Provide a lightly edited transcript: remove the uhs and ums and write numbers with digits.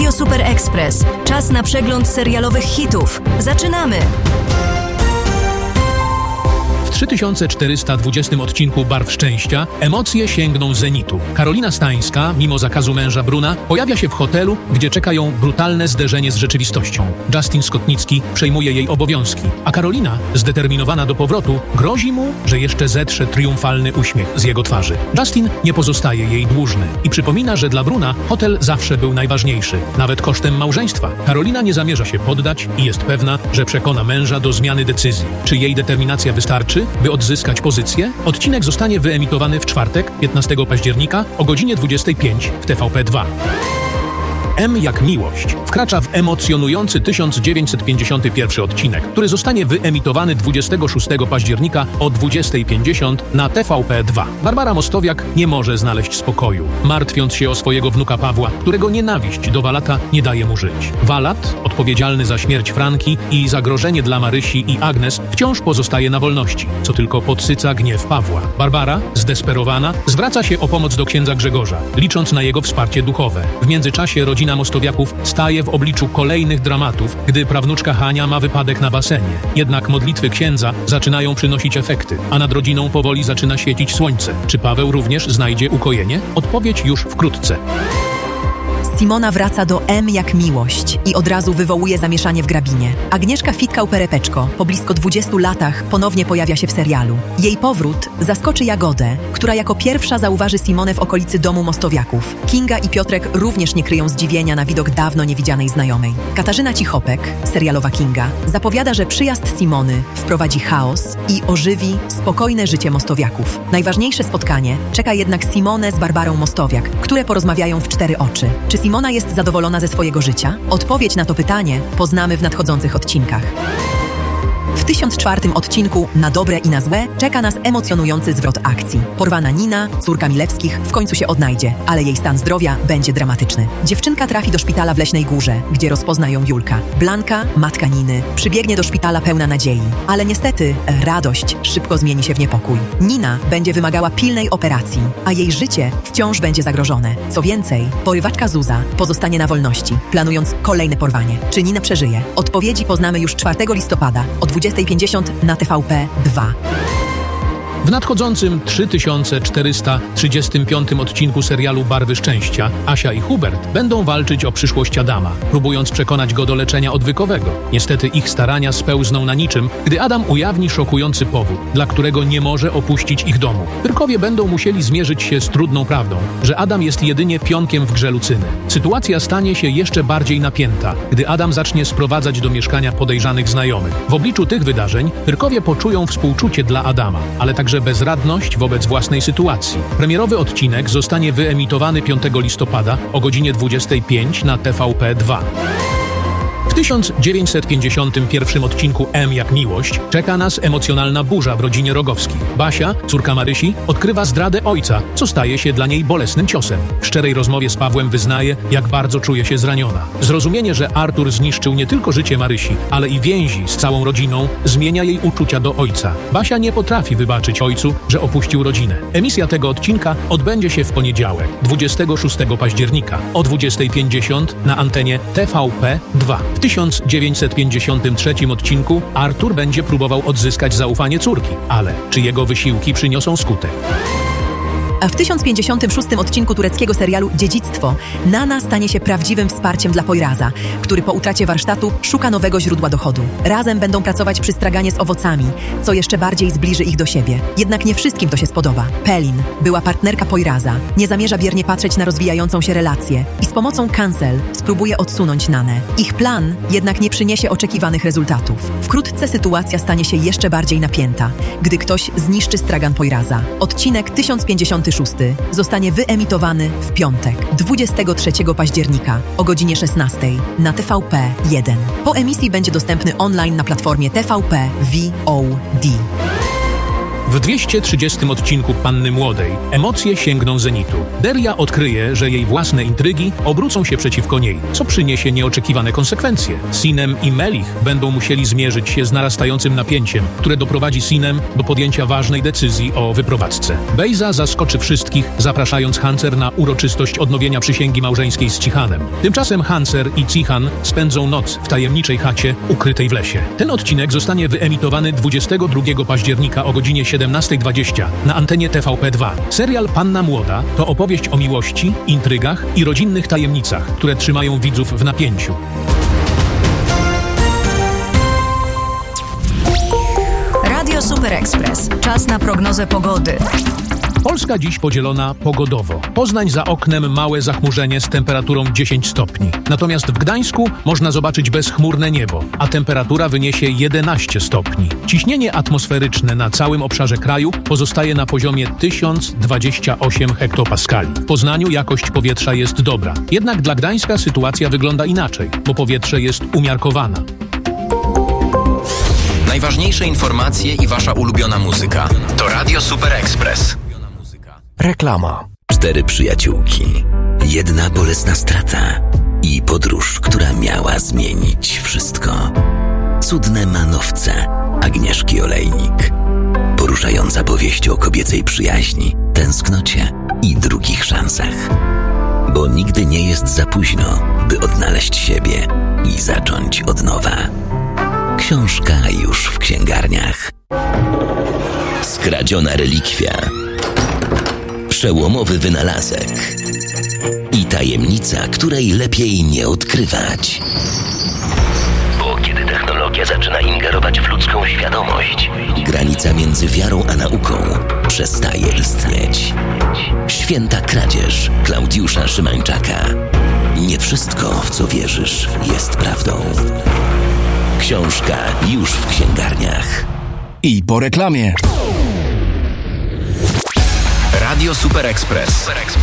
Radio Super Express. Czas na przegląd serialowych hitów. Zaczynamy! W 3420 odcinku Barw Szczęścia emocje sięgną zenitu. Karolina Stańska, mimo zakazu męża Bruna, pojawia się w hotelu, gdzie czeka ją brutalne zderzenie z rzeczywistością. Justin Skotnicki przejmuje jej obowiązki, a Karolina, zdeterminowana do powrotu, grozi mu, że jeszcze zetrze triumfalny uśmiech z jego twarzy. Justin nie pozostaje jej dłużny i przypomina, że dla Bruna hotel zawsze był najważniejszy, nawet kosztem małżeństwa. Karolina nie zamierza się poddać i jest pewna, że przekona męża do zmiany decyzji. Czy jej determinacja wystarczy, by odzyskać pozycję? Odcinek zostanie wyemitowany w czwartek, 15 października o godzinie 25 w TVP2. M jak miłość wkracza w emocjonujący 1951 odcinek, który zostanie wyemitowany 26 października o 20:50 na TVP2. Barbara Mostowiak nie może znaleźć spokoju, martwiąc się o swojego wnuka Pawła, którego nienawiść do Walata nie daje mu żyć. Walat, odpowiedzialny za śmierć Franki i zagrożenie dla Marysi i Agnes, wciąż pozostaje na wolności, co tylko podsyca gniew Pawła. Barbara, zdesperowana, zwraca się o pomoc do księdza Grzegorza, licząc na jego wsparcie duchowe. W międzyczasie rodzina Mostowiaków staje w obliczu kolejnych dramatów, gdy prawnuczka Hania ma wypadek na basenie. Jednak modlitwy księdza zaczynają przynosić efekty, a nad rodziną powoli zaczyna świecić słońce. Czy Paweł również znajdzie ukojenie? Odpowiedź już wkrótce. Simona wraca do M jak miłość i od razu wywołuje zamieszanie w grabinie. Agnieszka Fitkał-Perepeczko po blisko 20 latach ponownie pojawia się w serialu. Jej powrót zaskoczy Jagodę, która jako pierwsza zauważy Simonę w okolicy domu Mostowiaków. Kinga i Piotrek również nie kryją zdziwienia na widok dawno niewidzianej znajomej. Katarzyna Cichopek, serialowa Kinga, zapowiada, że przyjazd Simony wprowadzi chaos i ożywi spokojne życie Mostowiaków. Najważniejsze spotkanie czeka jednak Simonę z Barbarą Mostowiak, które porozmawiają w 4 oczy. Czy Simona jest zadowolona ze swojego życia? Odpowiedź na to pytanie poznamy w nadchodzących odcinkach. W 1004 odcinku Na dobre i na złe czeka nas emocjonujący zwrot akcji. Porwana Nina, córka Milewskich, w końcu się odnajdzie, ale jej stan zdrowia będzie dramatyczny. Dziewczynka trafi do szpitala w Leśnej Górze, gdzie rozpozna ją Julka. Blanka, matka Niny, przybiegnie do szpitala pełna nadziei. Ale niestety radość szybko zmieni się w niepokój. Nina będzie wymagała pilnej operacji, a jej życie wciąż będzie zagrożone. Co więcej, porywaczka Zuza pozostanie na wolności, planując kolejne porwanie. Czy Nina przeżyje? Odpowiedzi poznamy już 4 listopada o 20:50 na TVP2. W nadchodzącym 3435 odcinku serialu Barwy Szczęścia Asia i Hubert będą walczyć o przyszłość Adama, próbując przekonać go do leczenia odwykowego. Niestety ich starania spełzną na niczym, gdy Adam ujawni szokujący powód, dla którego nie może opuścić ich domu. Pyrkowie będą musieli zmierzyć się z trudną prawdą, że Adam jest jedynie pionkiem w grze Lucyny. Sytuacja stanie się jeszcze bardziej napięta, gdy Adam zacznie sprowadzać do mieszkania podejrzanych znajomych. W obliczu tych wydarzeń Pyrkowie poczują współczucie dla Adama, ale także bezradność wobec własnej sytuacji. Premierowy odcinek zostanie wyemitowany 5 listopada o godzinie 25 na TVP2. W 1951 odcinku M jak miłość czeka nas emocjonalna burza w rodzinie Rogowskich. Basia, córka Marysi, odkrywa zdradę ojca, co staje się dla niej bolesnym ciosem. W szczerej rozmowie z Pawłem wyznaje, jak bardzo czuje się zraniona. Zrozumienie, że Artur zniszczył nie tylko życie Marysi, ale i więzi z całą rodziną, zmienia jej uczucia do ojca. Basia nie potrafi wybaczyć ojcu, że opuścił rodzinę. Emisja tego odcinka odbędzie się w poniedziałek, 26 października o 20:50 na antenie TVP2. W 1953 odcinku Artur będzie próbował odzyskać zaufanie córki, ale czy jego wysiłki przyniosą skutek? A w 1056 odcinku tureckiego serialu Dziedzictwo Nana stanie się prawdziwym wsparciem dla Poyraza, który po utracie warsztatu szuka nowego źródła dochodu. Razem będą pracować przy straganie z owocami, co jeszcze bardziej zbliży ich do siebie. Jednak nie wszystkim to się spodoba. Pelin, była partnerka Poyraza, nie zamierza biernie patrzeć na rozwijającą się relację i z pomocą Cancel spróbuje odsunąć Nanę. Ich plan jednak nie przyniesie oczekiwanych rezultatów. Wkrótce sytuacja stanie się jeszcze bardziej napięta, gdy ktoś zniszczy stragan Poyraza. Odcinek 1056 zostanie wyemitowany w piątek, 23 października o godzinie 16 na TVP1. Po emisji będzie dostępny online na platformie TVP VOD. W 230 odcinku Panny Młodej emocje sięgną zenitu. Deria odkryje, że jej własne intrygi obrócą się przeciwko niej, co przyniesie nieoczekiwane konsekwencje. Sinem i Melich będą musieli zmierzyć się z narastającym napięciem, które doprowadzi Sinem do podjęcia ważnej decyzji o wyprowadzce. Bejza zaskoczy wszystkich, zapraszając Hancer na uroczystość odnowienia przysięgi małżeńskiej z Cichanem. Tymczasem Hancer i Cichan spędzą noc w tajemniczej chacie ukrytej w lesie. Ten odcinek zostanie wyemitowany 22 października o godzinie 17:20 na antenie TVP2. Serial Panna Młoda to opowieść o miłości, intrygach i rodzinnych tajemnicach, które trzymają widzów w napięciu. Radio Super Express. Czas na prognozę pogody. Polska dziś podzielona pogodowo. Poznań za oknem małe zachmurzenie z temperaturą 10 stopni. Natomiast w Gdańsku można zobaczyć bezchmurne niebo, a temperatura wyniesie 11 stopni. Ciśnienie atmosferyczne na całym obszarze kraju pozostaje na poziomie 1028 hektopaskali. W Poznaniu jakość powietrza jest dobra. Jednak dla Gdańska sytuacja wygląda inaczej, bo powietrze jest umiarkowane. Najważniejsze informacje i wasza ulubiona muzyka. To Radio Super Express. Reklama. 4 przyjaciółki, 1 bolesna strata i podróż, która miała zmienić wszystko. Cudne manowce Agnieszki Olejnik. Poruszająca powieść o kobiecej przyjaźni, tęsknocie i drugich szansach. Bo nigdy nie jest za późno, by odnaleźć siebie i zacząć od nowa. Książka już w księgarniach. Skradziona relikwia. Przełomowy wynalazek i tajemnica, której lepiej nie odkrywać. Bo kiedy technologia zaczyna ingerować w ludzką świadomość, granica między wiarą a nauką przestaje istnieć. Święta kradzież Klaudiusza Szymańczaka. Nie wszystko, w co wierzysz, jest prawdą. Książka już w księgarniach. I po reklamie. Radio Super Express.